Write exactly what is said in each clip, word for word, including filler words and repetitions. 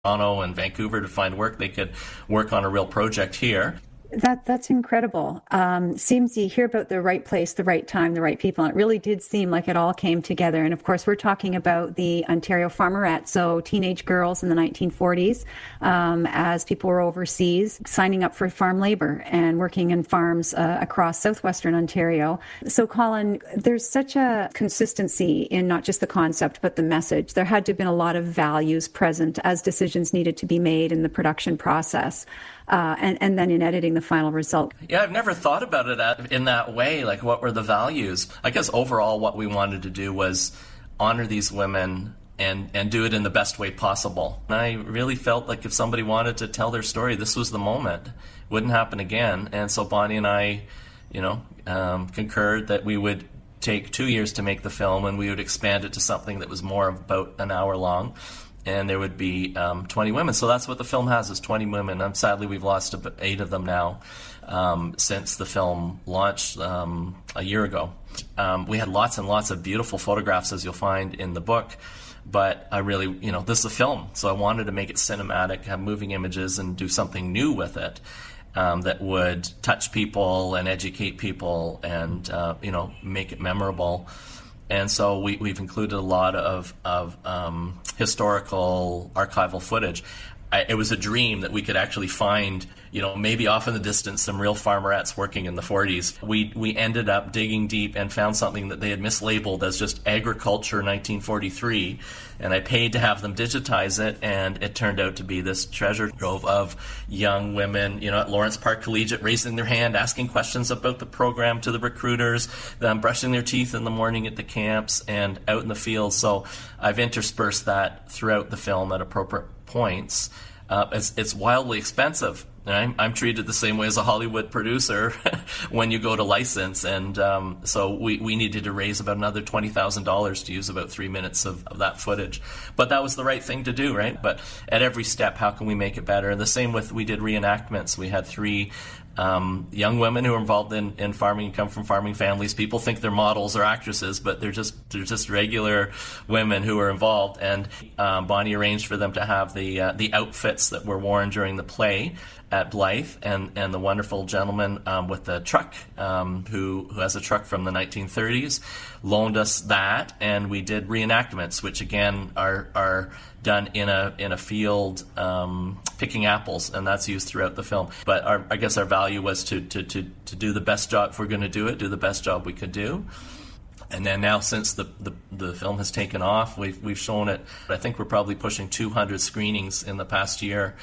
Toronto and Vancouver to find work. They could work on a real project here. That That's incredible. Um, seems you hear about the right place, the right time, the right people. And it really did seem like it all came together. And of course, we're talking about the Ontario Farmerettes, so teenage girls in the nineteen forties, um, as people were overseas, signing up for farm labor and working in farms uh, across southwestern Ontario. So, Colin, there's such a consistency in not just the concept, but the message. There had to have been a lot of values present as decisions needed to be made in the production process. Uh, and, and then in editing the final result. Yeah, I've never thought about it at, in that way. Like, what were the values? I guess overall what we wanted to do was honor these women and, and do it in the best way possible. And I really felt like if somebody wanted to tell their story, this was the moment. It wouldn't happen again. And so Bonnie and I, you know, um, concurred that we would take two years to make the film and we would expand it to something that was more about an hour long. And there would be um, twenty women. So that's what the film has, is twenty women. Um, sadly, we've lost about eight of them now um, since the film launched um, a year ago. Um, we had lots and lots of beautiful photographs, as you'll find in the book. But I really, you know, this is a film. So I wanted to make it cinematic, have moving images, and do something new with it um, that would touch people and educate people and, uh, you know, make it memorable. And so we, we've included a lot of, of um, historical archival footage. I, it was a dream that we could actually find, you know, maybe off in the distance, some real farmerettes working in the forties. We we ended up digging deep and found something that they had mislabeled as just Agriculture nineteen forty-three. And I paid to have them digitize it, and it turned out to be this treasure trove of young women, you know, at Lawrence Park Collegiate, raising their hand, asking questions about the program to the recruiters, them brushing their teeth in the morning at the camps and out in the field. So I've interspersed that throughout the film at appropriate points. Uh, it's, it's wildly expensive. I'm, I'm treated the same way as a Hollywood producer when you go to license, and um, so we, we needed to raise about another twenty thousand dollars to use about three minutes of, of that footage. But that was the right thing to do, right? But at every step, how can we make it better? And the same with, we did reenactments. We had three um, young women who were involved in, in farming, come from farming families. People think they're models or actresses, but they're just they're just regular women who are involved. And um, Bonnie arranged for them to have the uh, the outfits that were worn during the play at Blythe, and, and the wonderful gentleman um, with the truck, um, who, who has a truck from the nineteen thirties, loaned us that, and we did reenactments, which again are are done in a in a field um, picking apples, and that's used throughout the film. But our, I guess our value was to, to, to, to do the best job, if we're going to do it, do the best job we could do. And then now, since the, the, the film has taken off, we've we've shown it. I think we're probably pushing two hundred screenings in the past year,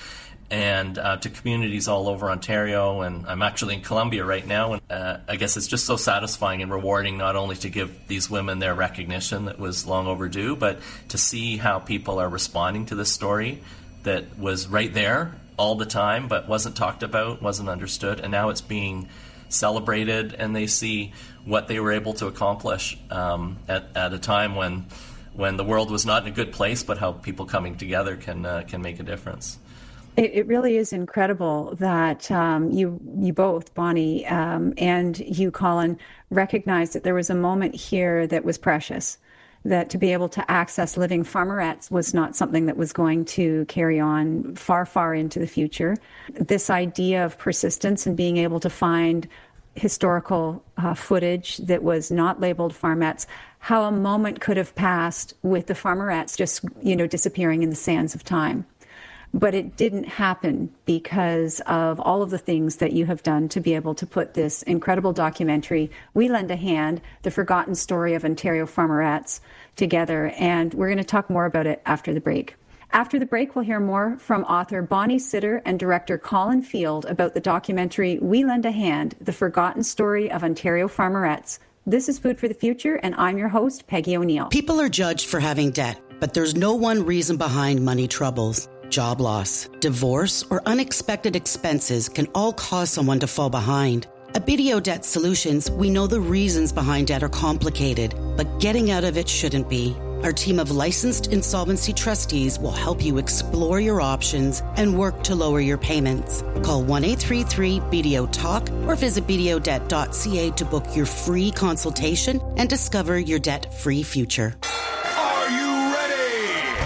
and uh, to communities all over Ontario. And I'm actually in Columbia right now, and uh, I guess it's just so satisfying and rewarding, not only to give these women their recognition that was long overdue, but to see how people are responding to this story that was right there all the time, but wasn't talked about, wasn't understood, and now it's being celebrated, and they see what they were able to accomplish um, at, at a time when when the world was not in a good place, but how people coming together can uh, can make a difference. It, it really is incredible that um, you you both, Bonnie um, and you, Colin, recognized that there was a moment here that was precious, that to be able to access living farmerettes was not something that was going to carry on far, far into the future. This idea of persistence and being able to find historical uh, footage that was not labeled farmettes, how a moment could have passed with the farmerettes just, you know, disappearing in the sands of time. But it didn't happen because of all of the things that you have done to be able to put this incredible documentary, We Lend a Hand, The Forgotten Story of Ontario Farmerettes, together. And we're going to talk more about it after the break. After the break, we'll hear more from author Bonnie Sitter and director Colin Field about the documentary We Lend a Hand, The Forgotten Story of Ontario Farmerettes. This is Food for the Future, and I'm your host, Peggy O'Neill. People are judged for having debt, but there's no one reason behind money troubles. Job loss, divorce, or unexpected expenses can all cause someone to fall behind. At B D O Debt Solutions, we know the reasons behind debt are complicated, but getting out of it shouldn't be. Our team of licensed insolvency trustees will help you explore your options and work to lower your payments. Call one eight three three B D O talk or visit b d o debt dot c a to book your free consultation and discover your debt-free future. Are you ready?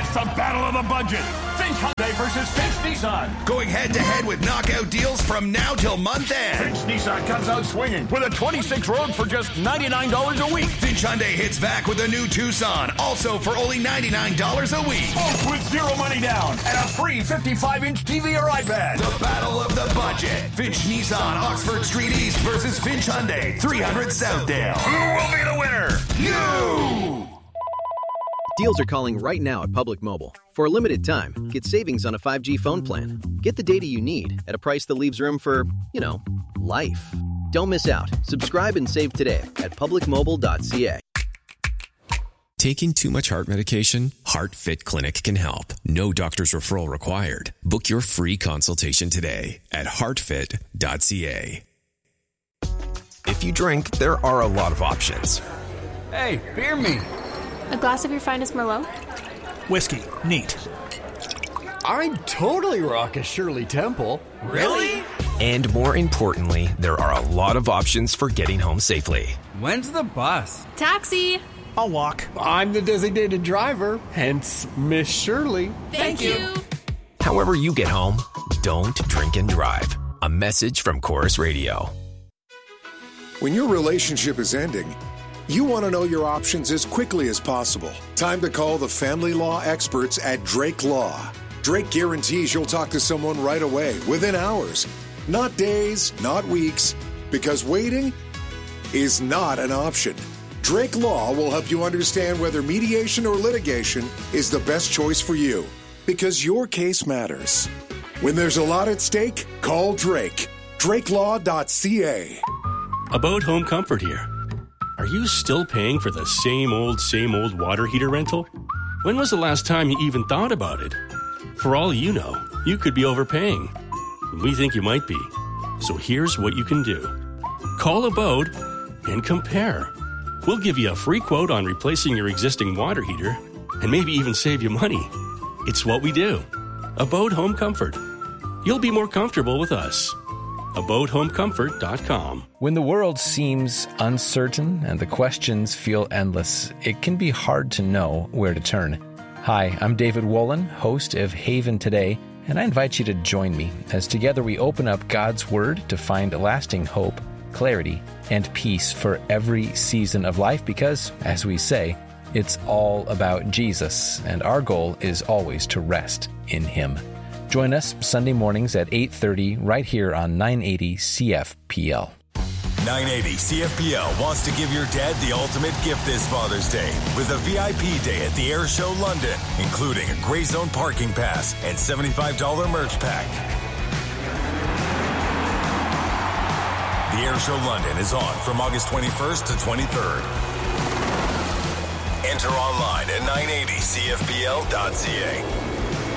It's the battle of the budget. Finch Hyundai versus Finch Nissan. Going head-to-head with knockout deals from now till month end. Finch Nissan comes out swinging with a twenty-six Rogue for just ninety-nine dollars a week. Finch Hyundai hits back with a new Tucson, also for only ninety-nine dollars a week. Both with zero money down and a free fifty-five inch T V or iPad. The battle of the budget. Finch Nissan, Oxford Street East versus Finch Hyundai, three hundred Southdale. Who will be the winner? You! Deals are calling right now at Public Mobile. For a limited time, get savings on a five G phone plan. Get the data you need at a price that leaves room for, you know, life. Don't miss out. Subscribe and save today at public mobile dot c a. Taking too much heart medication? HeartFit Clinic can help. No doctor's referral required. Book your free consultation today at heart fit dot c a. If you drink, there are a lot of options. Hey, beer me. A glass of your finest Merlot? Whiskey. Neat. I'd totally rock a Shirley Temple. Really? And more importantly, there are a lot of options for getting home safely. When's the bus? Taxi. I'll walk. I'm the designated driver, hence Miss Shirley. Thank, Thank you. you. However you get home, don't drink and drive. A message from Chorus Radio. When your relationship is ending, you want to know your options as quickly as possible. Time to call the family law experts at Drake Law. Drake guarantees you'll talk to someone right away, within hours. Not days, not weeks, because waiting is not an option. Drake Law will help you understand whether mediation or litigation is the best choice for you, because your case matters. When there's a lot at stake, call Drake. drake law dot c a. About Home Comfort here. Are you still paying for the same old, same old water heater rental? When was the last time you even thought about it? For all you know, you could be overpaying. We think you might be. So here's what you can do. Call Abode and compare. We'll give you a free quote on replacing your existing water heater and maybe even save you money. It's what we do. Abode Home Comfort. You'll be more comfortable with us. abode home comfort dot com. When the world seems uncertain and the questions feel endless, it can be hard to know where to turn. Hi, I'm David Wolin, host of Haven Today, and I invite you to join me as together we open up God's Word to find lasting hope, clarity, and peace for every season of life because, as we say, it's all about Jesus, and our goal is always to rest in Him. Join us Sunday mornings at eight thirty right here on nine eighty C F P L. nine eighty C F P L wants to give your dad the ultimate gift this Father's Day with a V I P day at the Air Show London, including a Grey Zone parking pass and seventy-five dollars merch pack. The Air Show London is on from August twenty-first to twenty-third. Enter online at nine eighty C F P L dot c a.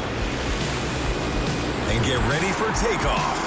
And get ready for takeoff.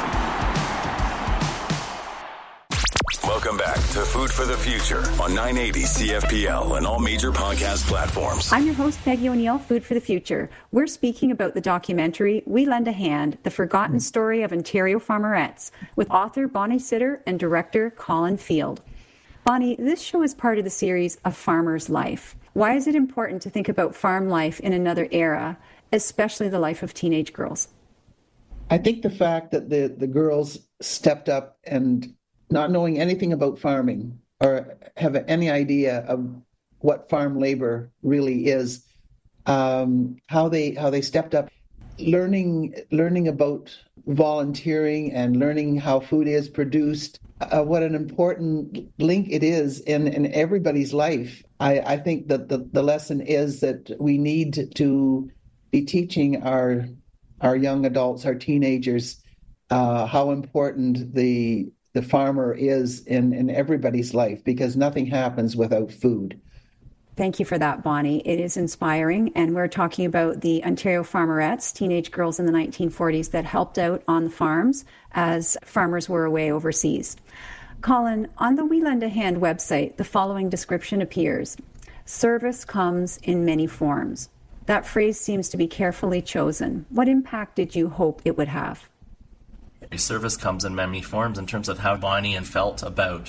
Welcome back to Food for the Future on nine eighty C F P L and all major podcast platforms. I'm your host, Peggy O'Neill, Food for the Future. We're speaking about the documentary, We Lend a Hand, The Forgotten Story of Ontario Farmerettes, with author Bonnie Sitter and director Colin Field. Bonnie, this show is part of the series A Farmer's Life. Why is it important to think about farm life in another era, especially the life of teenage girls? I think the fact that the, the girls stepped up and not knowing anything about farming or have any idea of what farm labor really is, um, how they how they stepped up, learning learning about volunteering and learning how food is produced, uh, what an important link it is in, in everybody's life. I, I think that the, the lesson is that we need to be teaching our our young adults, our teenagers, uh, how important the the farmer is in, in everybody's life, because nothing happens without food. Thank you for that, Bonnie. It is inspiring. And we're talking about the Ontario Farmerettes, teenage girls in the nineteen forties that helped out on the farms as farmers were away overseas. Colin, on the We Lend a Hand website, the following description appears. Service comes in many forms. That phrase seems to be carefully chosen. What impact did you hope it would have? Service comes in many forms in terms of how Bonnie and felt about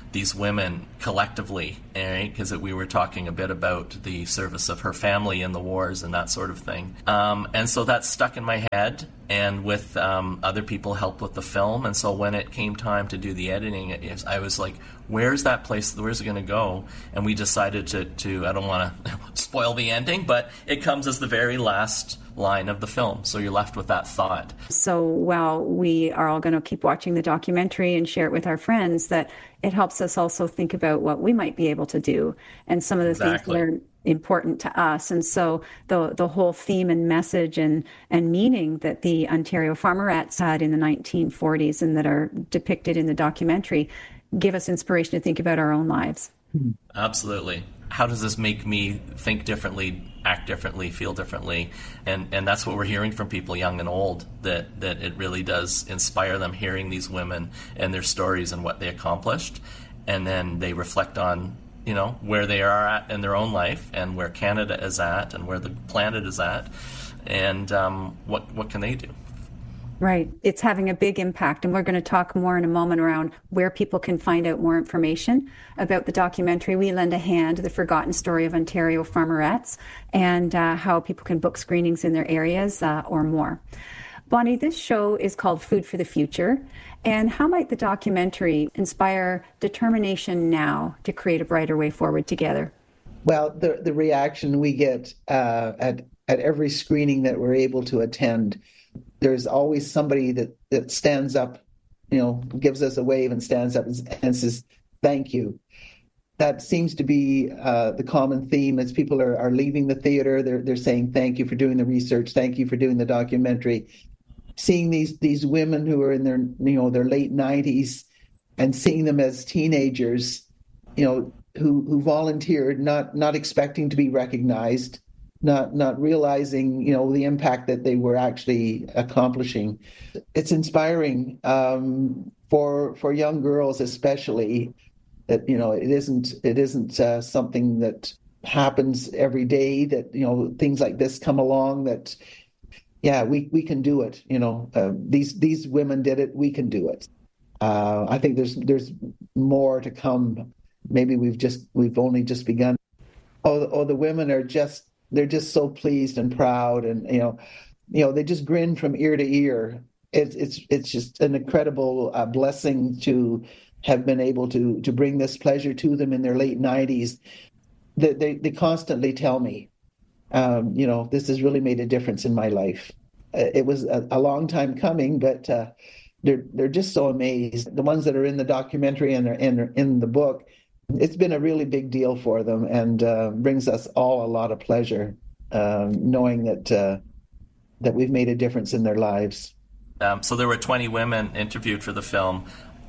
these women collectively, because right? we were talking a bit about the service of her family in the wars and that sort of thing. Um, and so that stuck in my head, and with um, other people helped with the film. And so when it came time to do the editing, it, I was like, where's that place? Where's it going to go? And we decided to, to I don't want to spoil the ending, but it comes as the very last line of the film. So you're left with that thought. So while we are all going to keep watching the documentary and share it with our friends, that it helps us also think about what we might be able to do and some of the exactly. things that are important to us. And so the the whole theme and message and, and meaning that the Ontario Farmerettes had in the nineteen forties and that are depicted in the documentary give us inspiration to think about our own lives. Absolutely. How does this make me think differently, act differently, feel differently? And and that's what we're hearing from people, young and old, that, that it really does inspire them, hearing these women and their stories and what they accomplished. And then they reflect on, you know, where they are at in their own life and where Canada is at and where the planet is at. And um, what what can they do? Right. It's having a big impact. And we're going to talk more in a moment around where people can find out more information about the documentary We Lend a Hand, The Forgotten Story of Ontario Farmerettes, and uh, how people can book screenings in their areas uh, or more. Bonnie, this show is called Food for the Future. And how might the documentary inspire determination now to create a brighter way forward together? Well, the, the reaction we get uh, at, at every screening that we're able to attend, there's always somebody that, that stands up, you know, gives us a wave and stands up and, and says, thank you. That seems to be uh, the common theme as people are, are leaving the theater. They're, they're saying, thank you for doing the research. Thank you for doing the documentary. Seeing these these women who are in their, you know, their late nineties and seeing them as teenagers, you know, who, who volunteered, not not expecting to be recognized, not not realizing, you know, the impact that they were actually accomplishing. It's inspiring um, for for young girls, especially, that, you know, it isn't it isn't uh, something that happens every day. That, you know, things like this come along. That yeah, we we can do it. You know, uh, these these women did it. We can do it. Uh, I think there's there's more to come. Maybe we've just we've only just begun. Oh, oh, the women are just. They're just so pleased and proud, and you know, you know, they just grin from ear to ear. It's it's it's just an incredible uh, blessing to have been able to to bring this pleasure to them in their late nineties. They they, they constantly tell me, um, you know, this has really made a difference in my life. Uh, it was a, a long time coming, but uh, they're they're just so amazed. The ones that are in the documentary and are in in the book. It's been a really big deal for them, and uh, brings us all a lot of pleasure, um, knowing that uh, that we've made a difference in their lives. Um, so there were twenty women interviewed for the film.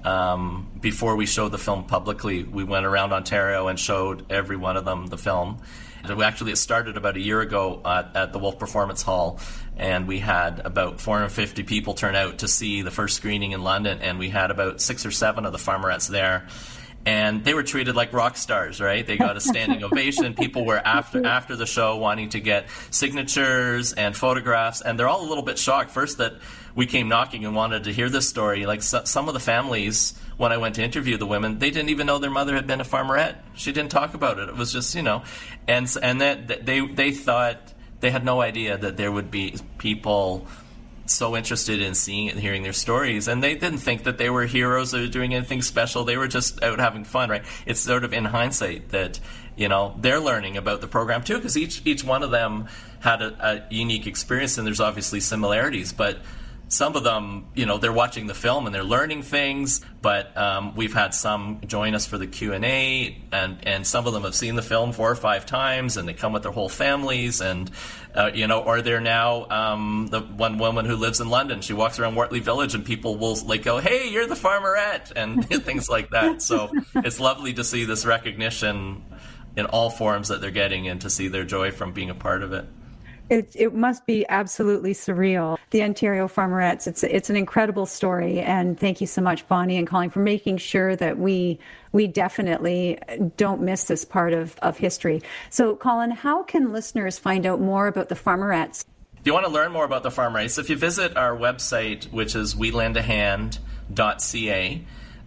Um, before we showed the film publicly, we went around Ontario and showed every one of them the film. And we actually, it started about a year ago at, at the Wolf Performance Hall, and we had about four hundred fifty people turn out to see the first screening in London, and we had about six or seven of the Farmerettes there. And they were treated like rock stars, right? They got a standing ovation. People were after after the show wanting to get signatures and photographs, and they're all a little bit shocked first that we came knocking and wanted to hear this story. Like so, some of the families, when I went to interview the women, they didn't even know their mother had been a farmerette. She didn't talk about it. It was just, you know, and and that they they thought they had no idea that there would be people so interested in seeing it and hearing their stories, and they didn't think that they were heroes or doing anything special. They were just out having fun, right? It's sort of in hindsight that, you know, they're learning about the program too, because each each one of them had a, a unique experience, and there's obviously similarities, but some of them, you know, they're watching the film and they're learning things, but um, we've had some join us for the Q and A, and, and some of them have seen the film four or five times, and they come with their whole families, and, uh, you know, or they're now, um, the one woman who lives in London, she walks around Wortley Village, and people will, like, go, hey, you're the Farmerette, and things like that. So it's lovely to see this recognition in all forms that they're getting, and to see their joy from being a part of it. It, it must be absolutely surreal. The Ontario Farmerettes, it's it's an incredible story. And thank you so much, Bonnie and Colleen, for making sure that we we definitely don't miss this part of, of history. So, Colin, how can listeners find out more about the Farmerettes? If you want to learn more about the Farmerettes, if you visit our website, which is we lend a hand dot c a,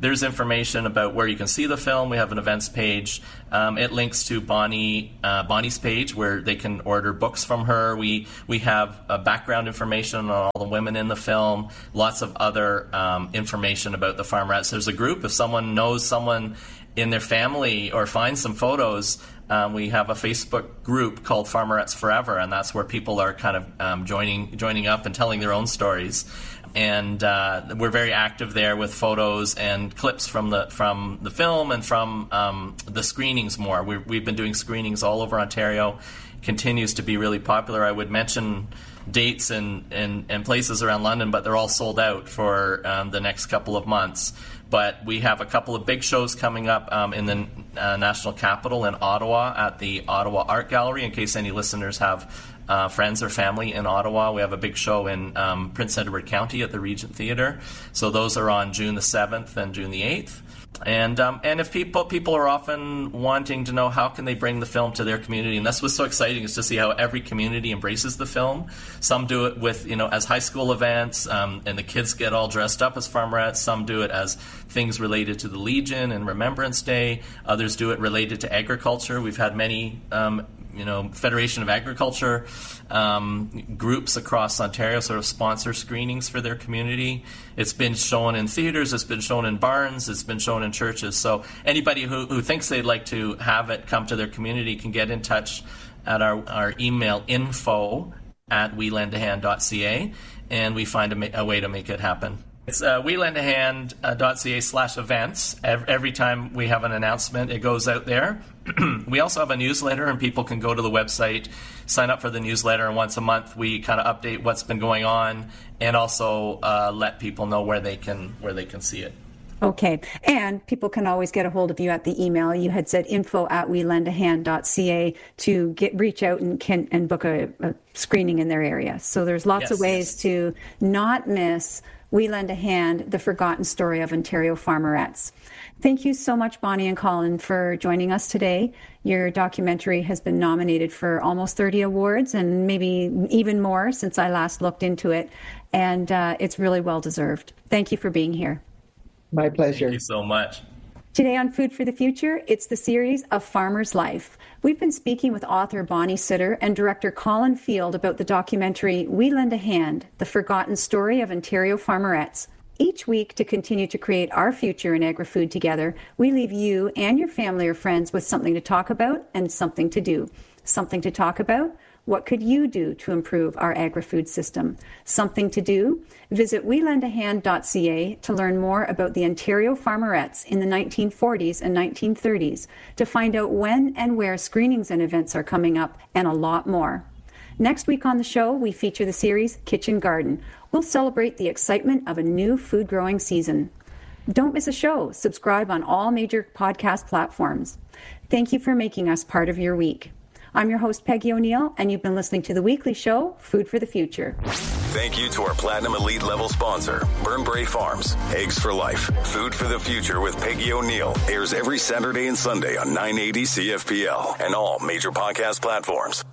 there's information about where you can see the film. We have an events page. Um, it links to Bonnie uh, Bonnie's page where they can order books from her. We we have uh, background information on all the women in the film, lots of other um, information about the Farmerettes. There's a group. If someone knows someone in their family or finds some photos, um, we have a Facebook group called Farmerettes Forever, and that's where people are kind of um, joining joining up and telling their own stories. And uh, we're very active there with photos and clips from the from the film and from um, the screenings more. We're, we've been doing screenings all over Ontario. Continues to be really popular. I would mention dates and, and, and places around London, but they're all sold out for um, the next couple of months. But we have a couple of big shows coming up um, in the uh, National Capital in Ottawa at the Ottawa Art Gallery, in case any listeners have Uh, friends or family in Ottawa. We have a big show in um, Prince Edward County at the Regent Theatre. So those are on June the seventh and June the eighth. And um, and if people people are often wanting to know how can they bring the film to their community, and that's what's so exciting is to see how every community embraces the film. Some do it with, you know, as high school events, um, and the kids get all dressed up as Farmerettes. Some do it as things related to the Legion and Remembrance Day. Others do it related to agriculture. We've had many um, you know, Federation of Agriculture um, groups across Ontario sort of sponsor screenings for their community. It's been shown in theaters, it's been shown in barns, it's been shown in churches. So anybody who, who thinks they'd like to have it come to their community can get in touch at our, our email info at we lend a hand dot c a, and we find a, ma- a way to make it happen. It's uh, we lend a hand dot c a slash events. Every time we have an announcement, it goes out there. We also have a newsletter, and people can go to the website, sign up for the newsletter, and once a month we kind of update what's been going on and also uh, let people know where they can where they can see it. Okay. And people can always get a hold of you at the email. You had said info at we lend a hand dot c a to get reach out and can and book a, a screening in their area. So there's lots yes, of ways yes. to not miss We Lend a Hand, the forgotten story of Ontario Farmerettes. Thank you so much, Bonnie and Colin, for joining us today. Your documentary has been nominated for almost thirty awards and maybe even more since I last looked into it. And uh, it's really well deserved. Thank you for being here. My pleasure. Thank you so much. Today on Food for the Future, it's the series A Farmer's Life. We've been speaking with author Bonnie Sitter and director Colin Field about the documentary We Lend a Hand, the forgotten story of Ontario Farmerettes. Each week, to continue to create our future in agri-food together, we leave you and your family or friends with something to talk about and something to do. Something to talk about? What could you do to improve our agri-food system? Something to do? Visit we lend a hand dot c a to learn more about the Ontario Farmerettes in the nineteen forties and nineteen thirties, to find out when and where screenings and events are coming up, and a lot more. Next week on the show, we feature the series Kitchen Garden. We'll celebrate the excitement of a new food growing season. Don't miss a show. Subscribe on all major podcast platforms. Thank you for making us part of your week. I'm your host, Peggy O'Neill, and you've been listening to the weekly show, Food for the Future. Thank you to our Platinum Elite level sponsor, Burnbrae Farms. Eggs for Life. Food for the Future with Peggy O'Neill airs every Saturday and Sunday on nine eighty C F P L and all major podcast platforms.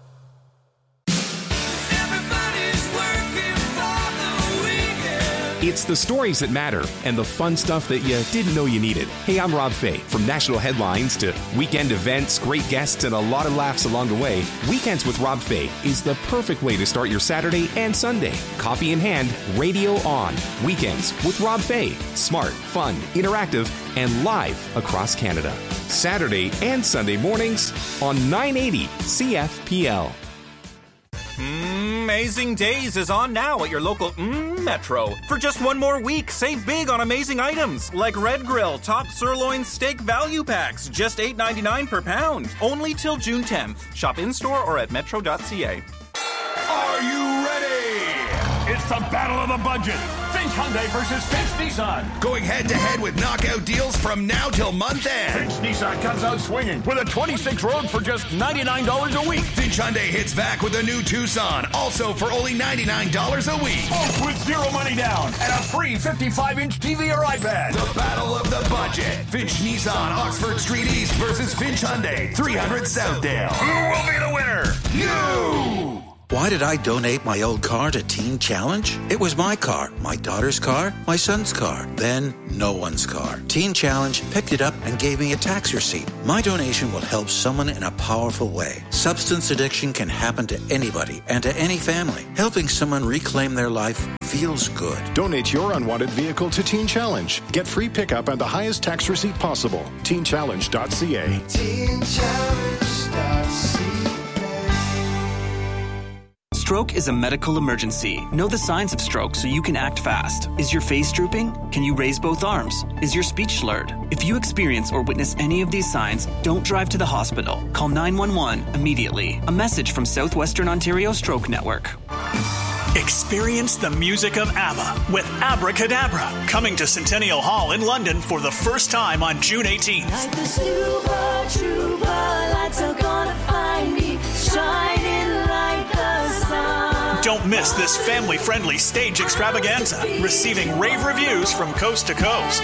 It's the stories that matter and the fun stuff that you didn't know you needed. Hey, I'm Rob Fay. From national headlines to weekend events, great guests, and a lot of laughs along the way, Weekends with Rob Fay is the perfect way to start your Saturday and Sunday. Coffee in hand, radio on. Weekends with Rob Fay. Smart, fun, interactive, and live across Canada. Saturday and Sunday mornings on nine eighty C F P L. Amazing Days is on now at your local mm, Metro. For just one more week, save big on amazing items like Red Grill Top Sirloin Steak Value Packs, just eight ninety-nine per pound. Only till June tenth. Shop in-store or at metro dot c a. Are you ready? It's the battle of the budget. Finch Hyundai versus Finch Nissan. Going head-to-head with knockout deals from now till month end. Finch Nissan comes out swinging with a twenty-six Rogue for just ninety-nine dollars a week. Finch Hyundai hits back with a new Tucson, also for only ninety-nine dollars a week. Both with zero money down and a free fifty-five inch T V or iPad. The battle of the budget. Finch Nissan, Oxford Street East versus Finch Hyundai, three hundred Southdale. Who will be the winner? You! Why did I donate my old car to Teen Challenge? It was my car, my daughter's car, my son's car, then no one's car. Teen Challenge picked it up and gave me a tax receipt. My donation will help someone in a powerful way. Substance addiction can happen to anybody and to any family. Helping someone reclaim their life feels good. Donate your unwanted vehicle to Teen Challenge. Get free pickup and the highest tax receipt possible. teen challenge dot c a. teen challenge dot c a. Stroke is a medical emergency. Know the signs of stroke so you can act fast. Is your face drooping? Can you raise both arms? Is your speech slurred? If you experience or witness any of these signs, don't drive to the hospital. Call nine one one immediately. A message from Southwestern Ontario Stroke Network. Experience the music of ABBA with Abracadabra, coming to Centennial Hall in London for the first time on June eighteenth. Like the super trooper, lights are gonna find me, shining like the sun. Don't miss this family-friendly stage extravaganza, receiving rave reviews from coast to coast.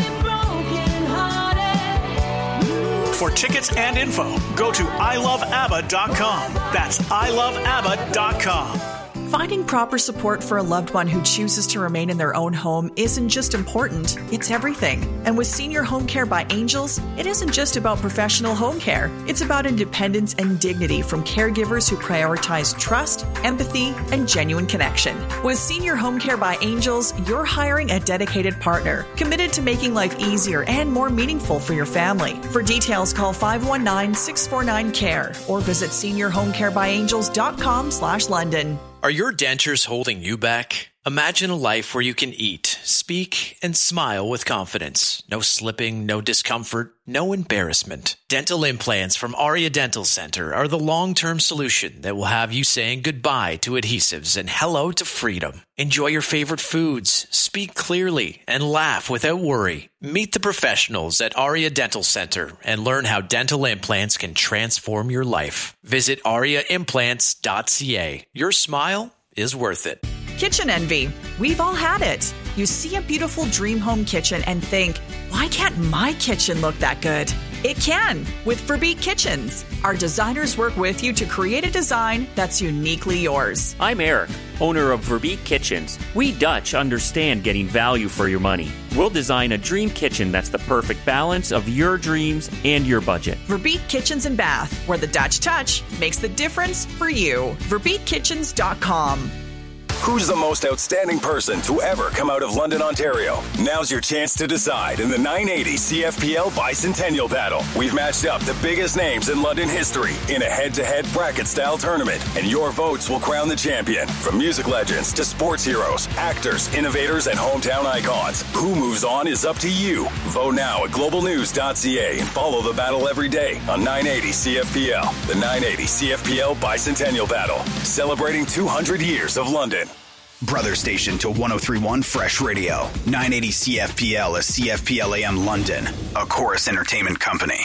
For tickets and info, go to i love abba dot com. That's i love abba dot com. Finding proper support for a loved one who chooses to remain in their own home isn't just important, it's everything. And with Senior Home Care by Angels, it isn't just about professional home care. It's about independence and dignity from caregivers who prioritize trust, empathy, and genuine connection. With Senior Home Care by Angels, you're hiring a dedicated partner, committed to making life easier and more meaningful for your family. For details, call five one nine, six four nine, C A R E or visit senior home care by angels dot com slash London. Are your dentures holding you back? Imagine a life where you can eat, speak, and smile with confidence. No slipping, no discomfort, no embarrassment. Dental implants from Aria Dental Center are the long-term solution that will have you saying goodbye to adhesives and hello to freedom. Enjoy your favorite foods, speak clearly, and laugh without worry. Meet the professionals at Aria Dental Center and learn how dental implants can transform your life. Visit aria implants dot c a. Your smile is worth it. Kitchen envy. We've all had it. You see a beautiful dream home kitchen and think, why can't my kitchen look that good? It can with Verbeek Kitchens. Our designers work with you to create a design that's uniquely yours. I'm Eric, owner of Verbeek Kitchens. We Dutch understand getting value for your money. We'll design a dream kitchen that's the perfect balance of your dreams and your budget. Verbeek Kitchens and Bath, where the Dutch touch makes the difference for you. verbeek kitchens dot com. Who's the most outstanding person to ever come out of London, Ontario? Now's your chance to decide in the nine eighty C F P L Bicentennial Battle. We've matched up the biggest names in London history in a head-to-head bracket-style tournament, and your votes will crown the champion. From music legends to sports heroes, actors, innovators, and hometown icons. Who moves on is up to you. Vote now at global news dot c a and follow the battle every day on nine eighty C F P L. The nine eighty C F P L Bicentennial Battle, celebrating two hundred years of London. Brother station to one oh three point one Fresh Radio. nine eighty C F P L is C F P L A M London, a Chorus Entertainment company.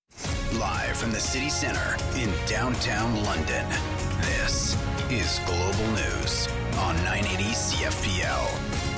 Live from the city center in downtown London, this is Global News on nine eighty C F P L.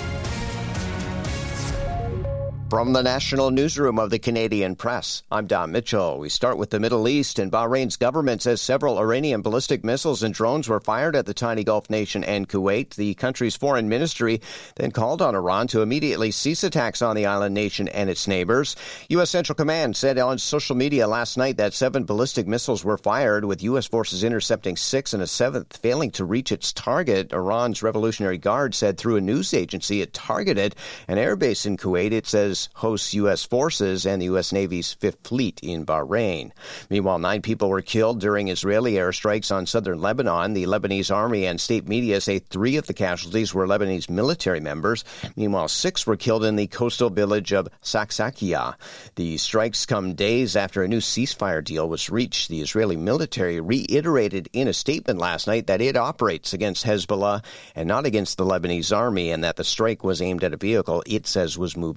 From the National Newsroom of the Canadian Press, I'm Don Mitchell. We start with the Middle East, and Bahrain's government says several Iranian ballistic missiles and drones were fired at the tiny Gulf nation and Kuwait. The country's foreign ministry then called on Iran to immediately cease attacks on the island nation and its neighbors. U S. Central Command said on social media last night that seven ballistic missiles were fired, with U S forces intercepting six and a seventh failing to reach its target. Iran's Revolutionary Guard said through a news agency it targeted an airbase in Kuwait. It says hosts U S forces and the U S. Navy's Fifth Fleet in Bahrain. Meanwhile, nine people were killed during Israeli airstrikes on southern Lebanon. The Lebanese army and state media say three of the casualties were Lebanese military members. Meanwhile, six were killed in the coastal village of Saksakia. The strikes come days after a new ceasefire deal was reached. The Israeli military reiterated in a statement last night that it operates against Hezbollah and not against the Lebanese army, and that the strike was aimed at a vehicle it says was moving suspiciously.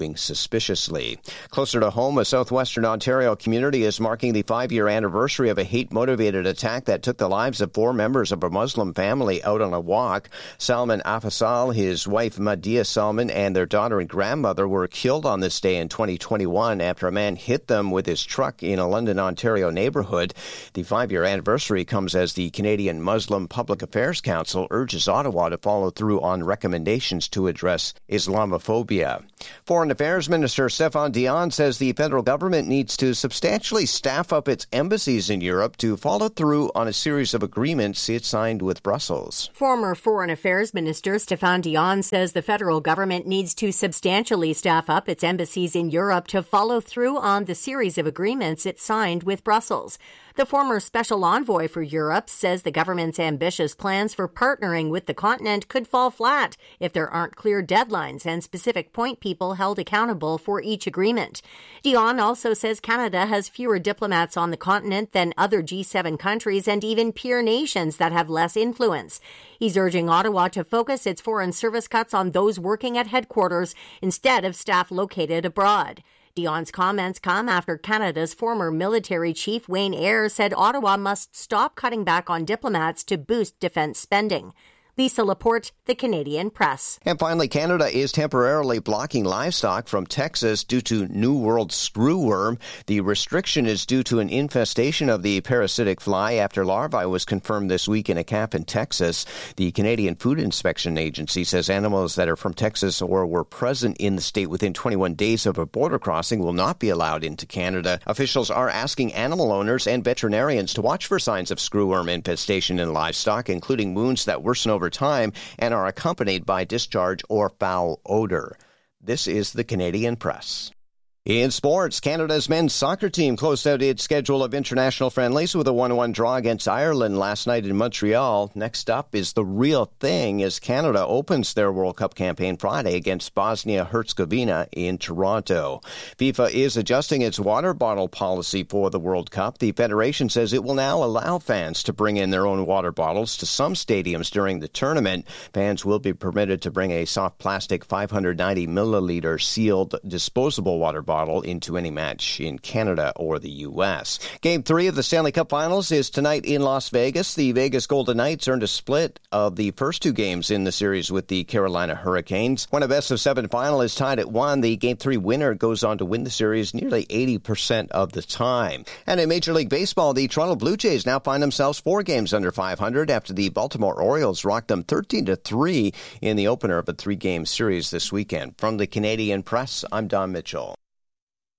suspiciously. Closer to home, a southwestern Ontario community is marking the five-year anniversary of a hate-motivated attack that took the lives of four members of a Muslim family out on a walk. Salman Afasal, his wife Madia Salman, and their daughter and grandmother were killed on this day in twenty twenty-one after a man hit them with his truck in a London, Ontario neighborhood. The five-year anniversary comes as the Canadian Muslim Public Affairs Council urges Ottawa to follow through on recommendations to address Islamophobia. Foreign Affairs Minister Stéphane Dion says the federal government needs to substantially staff up its embassies in Europe to follow through on a series of agreements it signed with Brussels. Former Foreign Affairs Minister Stéphane Dion says the federal government needs to substantially staff up its embassies in Europe to follow through on the series of agreements it signed with Brussels. The former special envoy for Europe says the government's ambitious plans for partnering with the continent could fall flat if there aren't clear deadlines and specific point people held accountable for each agreement. Dion also says Canada has fewer diplomats on the continent than other G seven countries and even peer nations that have less influence. He's urging Ottawa to focus its foreign service cuts on those working at headquarters instead of staff located abroad. Dion's comments come after Canada's former military chief, Wayne Eyre, said Ottawa must stop cutting back on diplomats to boost defense spending. Lisa Laporte, The Canadian Press. And finally, Canada is temporarily blocking livestock from Texas due to New World screwworm. The restriction is due to an infestation of the parasitic fly after larvae was confirmed this week in a calf in Texas. The Canadian Food Inspection Agency says animals that are from Texas or were present in the state within twenty-one days of a border crossing will not be allowed into Canada. Officials are asking animal owners and veterinarians to watch for signs of screwworm infestation in livestock, including wounds that worsen over time and are accompanied by discharge or foul odor. This is the Canadian Press. In sports, Canada's men's soccer team closed out its schedule of international friendlies with a one one draw against Ireland last night in Montreal. Next up is the real thing as Canada opens their World Cup campaign Friday against Bosnia-Herzegovina in Toronto. FIFA is adjusting its water bottle policy for the World Cup. The federation says it will now allow fans to bring in their own water bottles to some stadiums during the tournament. Fans will be permitted to bring a soft plastic five hundred ninety milliliter sealed disposable water bottle bottle into any match in Canada or the U S. Game three of the Stanley Cup Finals is tonight in Las Vegas. The Vegas Golden Knights earned a split of the first two games in the series with the Carolina Hurricanes. When a best-of-seven final is tied at one, the Game three winner goes on to win the series nearly eighty percent of the time. And in Major League Baseball, the Toronto Blue Jays now find themselves four games under five hundred after the Baltimore Orioles rocked them thirteen to three in the opener of a three-game series this weekend. From the Canadian Press, I'm Don Mitchell.